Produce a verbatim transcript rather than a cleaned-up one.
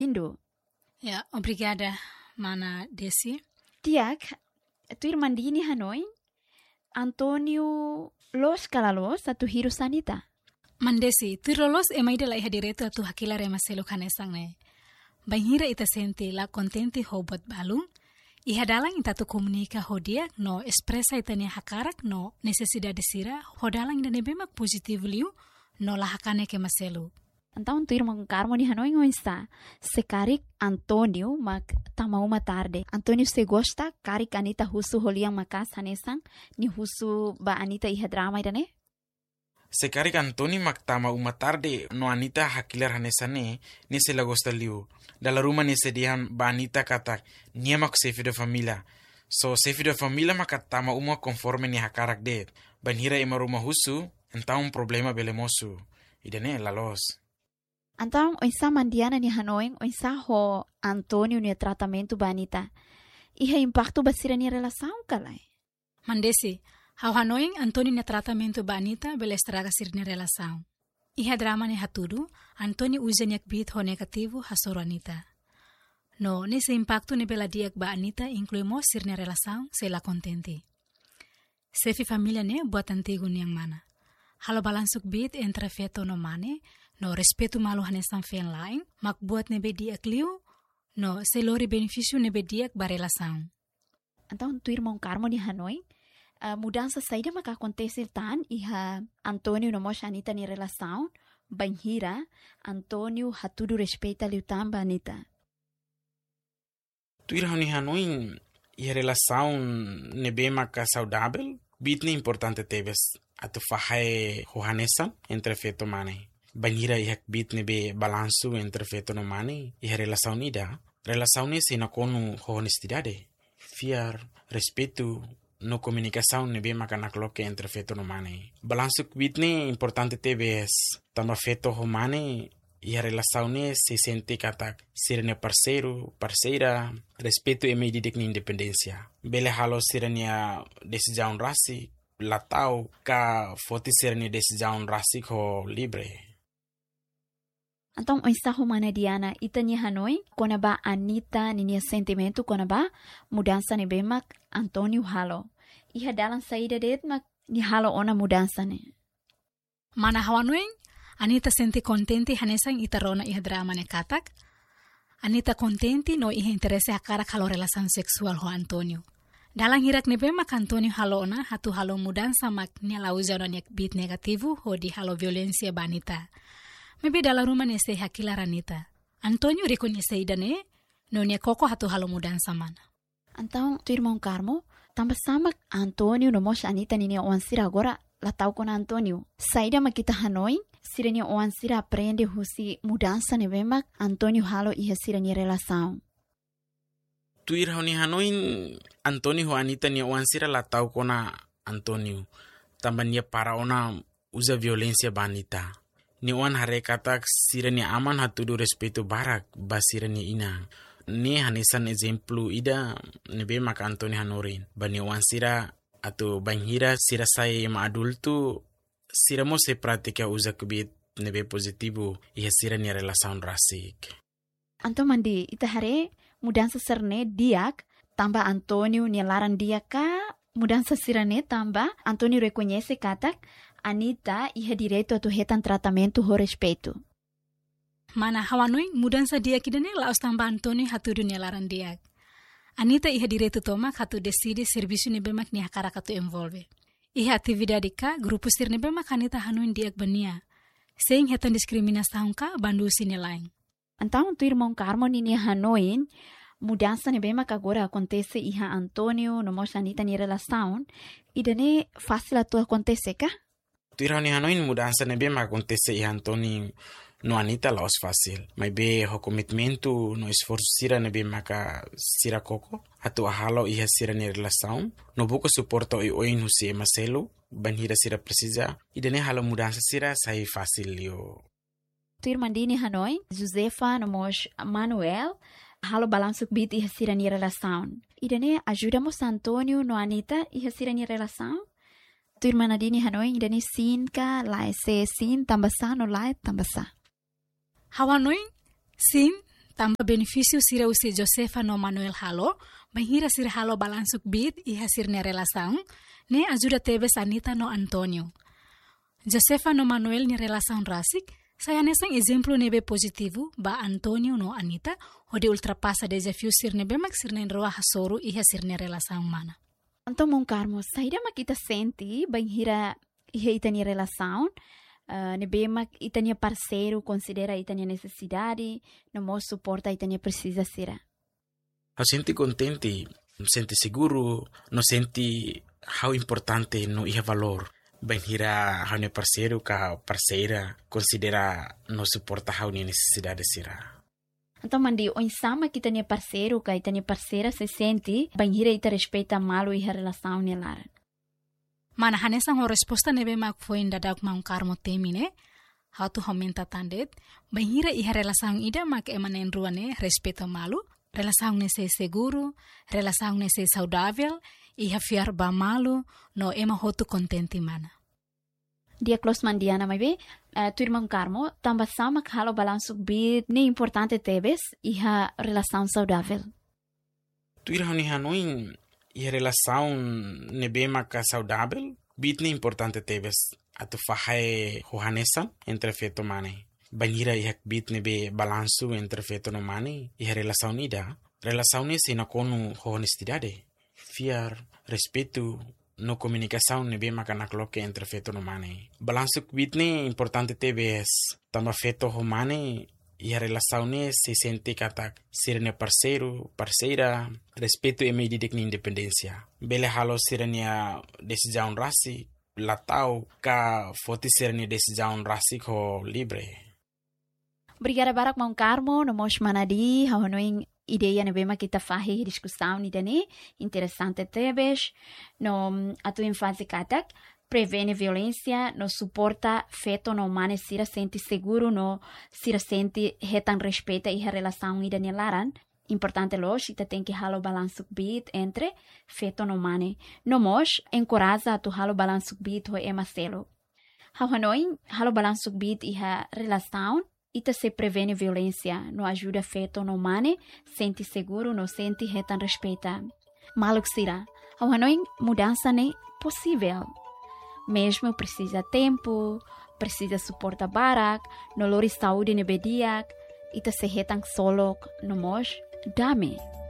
Hindu. Ya, obrigada, Mana Desi. Tiak, tu irmandini Hanoi, Antonio los kalalos atu hiru sanita. Mandesi, tu rolos e maida la iha direto atu hakila rema selo kanesang ne. Banhira ita senti la kontenti hobot balung, iha dalang ita tu komunika hodiak no espresa itania hakarak no necesidade sira, hodalang ida nebemak positif liu, no la hakane ke maselu. Então, tu irmão Carmo ni Hanoi ngoisa. Se karik Antonio mak tama uma tarde. Antonio se gosta karik Anita husu holiang makas hanesang ni husu ba Anita iha drama idane. Se karik Antonio mak tama uma tarde no Anita hakilar hanesane ni se la gosta liu. Dalla rumah ni sedihan ba Anita katak niemak sefi de familia. So sefi de familia mak tama uma conforme ni hakarak de. Banhira ima rumah husu entah un problema belemosu. Idane lalos. Então, oisa mandiana ni Hanoi, oisa ho Antonio ni tratamento ba Anita. Iha impacto basira ni relação kalai. Mandesi, hau Hanoi Antonio ni tratamento ba Anita bela estraga sir ni relação. Iha drama ni hatudu, Antonio usa niak bit ho negativo hasoro Anita. No, nesse impacto ni bela diak ba Anita incluimo sir ni relação se la contenti. Sefi familia ne buat antigo ni yang mana. Halo balansuk bit entre feto no mane, no respeto malu hanesan fen lain, mak buat nebe diak liu, no selori beneficio nebe diak ba relação. Então, tu irmão Carmo ni Hanoi, a mudança saída mak acontece tan iha Antonio no mosha Anita ni relação, banhira Antonio hatudu respeita liu tan ba Anita. Tu irmão ni Hanoi, iha relação nebe mak saudável, bit ni importante teves. Atu fahai hohanesan entre feto mane. Banhira ihak bit nebe balansu entre feto no mane. Iha relação nida. Relação ni sina konu honestidade. Fiar, respeto, no comunicação nebe makanak loke entre feto no mane. Balansu bit ni importante tebes. Tamba feto ho mane. Iha relação ni se sente katak sirene parceiro, parceira, respeto e medidek ni independência. Bele halo sirenia decisão rasi. Latau ka foti ser ni decisão rasiko libre. Então, oisa humana Diana, ita ni Hanoi, kona ba Anita ni ni sentimento kona ba mudança ni bemak Antonio halo. Iha dalam saída det mak ni halo ona mudança ne. Mana hawanui, Anita senti contenti hanesang ita rona iha drama ne katak. Anita contenti no iha interese hakarak halo relasan seksual ho Antonio. Dalang hirak nebe mak Antonio halona hatu halo mudança mak ni lauza no nek bit negativo ho di halo violencia banita. Mebe dalam rumah ni se hakilar Anita. Antonio reconhece idane no nek koko hatu halo mudança mana. Então, tu irmão Carmo, tambah sama Antonio no mosha Anita ni ni oansira agora latau con Antonio. Saída mak kita Hanoi, sira ni oansira aprende husi mudança nebe mak Antonio halo iha sira ni relação. Tu irau ni Hanoi Antonio ho Anita ni oansira la tau kona Antonio. Tamban dia para ona usa violencia banita. Ni oan hare katak sira ni aman hatudu respeto barak basira ni ina. Ni hanesan exemplu ida nebe maka Antonio hanorin. Bani oansira atau banhira sira saya ma adultu sira mo se pratika usa kubit nebe positivo iha sira ni relação rasik. Anto mandi ita hare mudança serne diak tambah Antonio ni laran dia ka mudança sirane tambah Antonio reconhece katak Anita iha direito atu hetan tratamento ho respeito. Mana hawanui mudança dia kidane laos tambah Antonio hatu dunia laran diak. Anita iha direito tomak hatu decide serviço ni bemak ni hakarak atu envolve. Iha atividade ka grupo sir ni bemak Anita hanuin diak bania. Sing hetan diskriminação ka bandu sini lain. Então, tu irmão Carmo ni Hanoi, mudança ne bem agora acontece iha Antonio no mosha Anita ni relação, e dane fácil atu acontece ka? Tu irau ni Hanoi mudança ne bem acontece iha Antonio no Anita laos fácil. Mas be ho commitmento no esforço sira ne bem maka sira koko, atu ahalo iha sira ni relação, no buko suporto i oin husi emaselo, banhira sira precisa, e dane halo mudança sira sai fácil yo. Tu irmã dini Hanoi, Josefa no mos Manuel, halo balanço bit iha sira ni relação. E dane ajudamos Antonio no Anita iha sira ni relação. Tu irmã Nadine Hanoi, e dane sin ka lai se sin tambasa no lai tambasa. Hawanoi sin Tanpa benefício sira usi Josefa no Manuel halo, banhira sira halo balansuk bit e hasirne relação, ne ajuda tebes Anita no Antônio. Josefa no Manuel ni relação rasik, saya nesang exemplo nebe positivo ba Antônio no Anita, onde ultrapassa desafio sirne bemak sirne roa hasoru e hasirne relação mana. Então, Mon Carmo, saída makita senti banhira e itania relação, Uh, nebema itania parceiro considera itania necessidade, no mo suporta itania precisa ser. Eu senti contente, senti seguro, não senti how importante no ia valor. Benhira how ne parceiro ka parceira considera no suporta how ne necessidade será. Então mandi o insama que itania parceiro ka itania parceira se sente benhira ita respeita malo e relação nelar. Mana hanesang ho resposta nebe mak foi dadak Mon Carmo temine, how to aumenta tandet, banhira iha relação ida mak emanen ruane respeto malu, relação nesse seguro, relação nesse saudável, iha fiar ba malu, no ema hotu contente mana. Dia close mandiana mai be, uh, tu irmão Carmo, tamba sama que halo balanço bit, nem importante tebes, iha relação saudável. Tu irmão ni hanoin e a relação nebema saudável, bit nem importante tebes a tu fahae hohanesa entre feto mane. Banhira e bit nebe balanço entre feto no mane e a relação nida. Relação nesse na conu honestidade, fiar, respeito, no comunicação nebema canacloque entre feto no mane. Balanço bit nem importante tebes tamba feto ho mane e a relação se sente kata sirene parceiro, parceira, respeito e medida de independência. Bele halo sirene decisão rasi, latau ka foti sirene decisão rasi ko libre. Obrigada barak Mon Carmo, no mos manadi, hanoin ideia nebema kita fahi discussão nidane, interessante tebes, no atu infância katak, prevene violência, no suporta feto no mane sira sente seguro, no sira sente retan respeita e a relação ida nelaran. Importante los, ita tem que halo balanço bit entre feto no mane. No mos, encoraja a tu halo balanço bit ho ema selo. Hau hanoi, halo balanço bit e a relação, ita se prevene violência, no ajuda feto no mane, sente seguro, no sente retan respeita. Maluk sira, hau hanoi, mudança ne possível. Mesmo precisa tempo, precisa suporta barak, no lori saúde nebediak, ita se hetang solok no mos, dame.